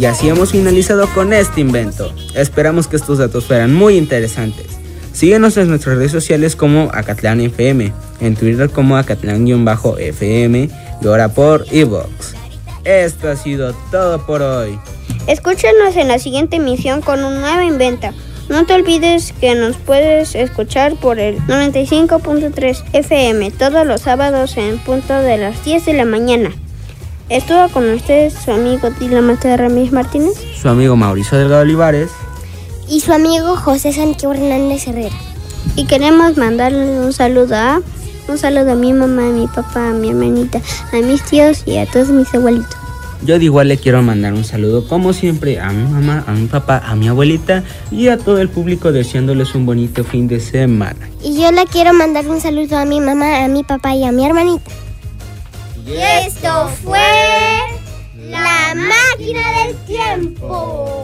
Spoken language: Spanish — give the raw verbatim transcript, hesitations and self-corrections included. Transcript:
Y así hemos finalizado con este invento. Esperamos que estos datos fueran muy interesantes. Síguenos en nuestras redes sociales como Acatlán F M, en Twitter como Acatlán-F M y ahora por iVoox. Esto ha sido todo por hoy. Escúchanos en la siguiente emisión con un nuevo invento. No te olvides que nos puedes escuchar por el noventa y cinco punto tres F M todos los sábados en punto de las diez de la mañana. Estuvo con ustedes su amigo Dylan Mateo Ramírez Martínez, su amigo Mauricio Delgado Olivares y su amigo José Santiago Hernández Herrera. Y queremos mandarle un saludo a un saludo a mi mamá, a mi papá, a mi hermanita, a mis tíos y a todos mis abuelitos. Yo de igual le quiero mandar un saludo como siempre a mi mamá, a mi papá, a mi abuelita y a todo el público deseándoles un bonito fin de semana. Y yo le quiero mandar un saludo a mi mamá, a mi papá y a mi hermanita. Y esto fue La Máquina del Tiempo.